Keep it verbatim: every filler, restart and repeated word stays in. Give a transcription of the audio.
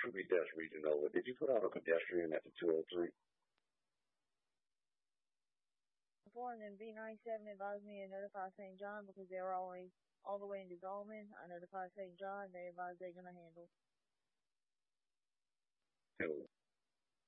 Repeat that, region over. Did you put out a pedestrian at the two oh three? Four and then B ninety-seven advised me to notify Saint John because they were all, all the way into Gallman. I notified Saint John. They advised they're going to handle. Cool.